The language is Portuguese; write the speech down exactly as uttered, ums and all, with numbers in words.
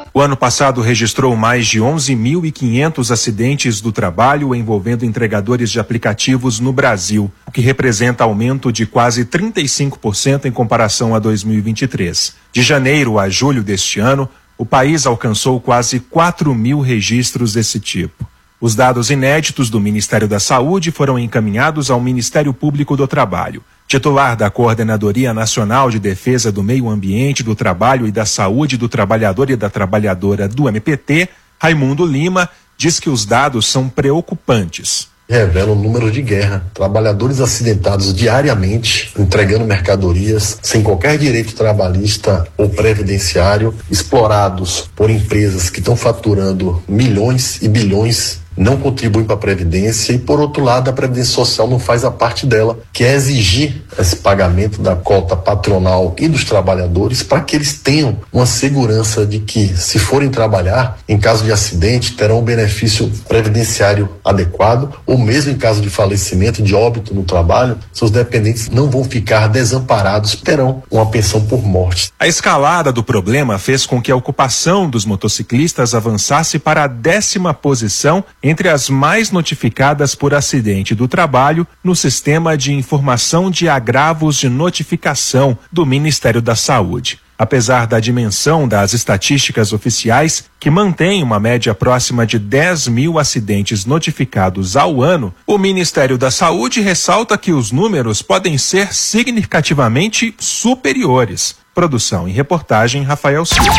O ano passado registrou mais de onze mil e quinhentos acidentes do trabalho envolvendo entregadores de aplicativos no Brasil, o que representa aumento de quase trinta e cinco por cento em comparação a dois mil e vinte e três. De janeiro a julho deste ano, o país alcançou quase quatro mil registros desse tipo. Os dados inéditos do Ministério da Saúde foram encaminhados ao Ministério Público do Trabalho. Titular da Coordenadoria Nacional de Defesa do Meio Ambiente, do Trabalho e da Saúde do Trabalhador e da Trabalhadora do M P T, Raimundo Lima, diz que os dados são preocupantes. Revela o número de guerra. Trabalhadores acidentados diariamente, entregando mercadorias, sem qualquer direito trabalhista ou previdenciário, explorados por empresas que estão faturando milhões e bilhões, não contribuem para a Previdência e, por outro lado, a Previdência Social não faz a parte dela, que é exigir esse pagamento da cota patronal e dos trabalhadores para que eles tenham uma segurança de que, se forem trabalhar, em caso de acidente, terão um benefício previdenciário adequado, ou mesmo em caso de falecimento, de óbito no trabalho, seus dependentes não vão ficar desamparados, terão uma pensão por morte. A escalada do problema fez com que a ocupação dos motociclistas avançasse para a décima posição entre as mais notificadas por acidente do trabalho no Sistema de Informação de Agravos de Notificação do Ministério da Saúde. Apesar da dimensão das estatísticas oficiais, que mantém uma média próxima de dez mil acidentes notificados ao ano, o Ministério da Saúde ressalta que os números podem ser significativamente superiores. Produção e reportagem, Rafael Silva.